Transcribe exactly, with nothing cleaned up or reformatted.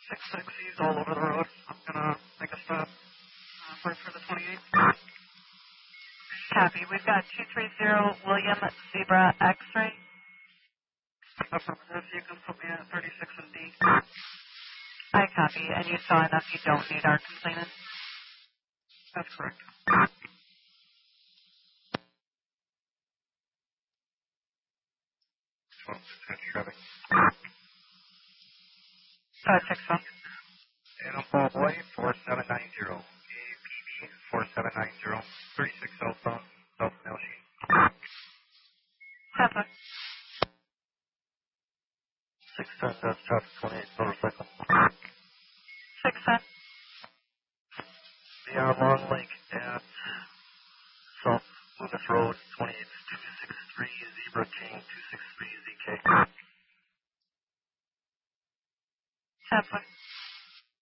six six, he's all over the road. I'm gonna make a stop uh, for, for the twenty-eighth. Copy. We've got two three zero William Zebra X-ray. Affirmative, you can put me at thirty-six and D. I copy, and you saw enough you don't need our complainant? That's correct. Traffic. five six one. Adam Paul Boy, four seven nine zero. A P B, four seven nine zero. thirty-six southbound, South Melshi. Seven. six ten, that's traffic twenty-eight, motorcycle. six ten. The uh, Long Lake at South Loomis Road, twenty-eight two six three, Zebra King two six three Z K. Seven.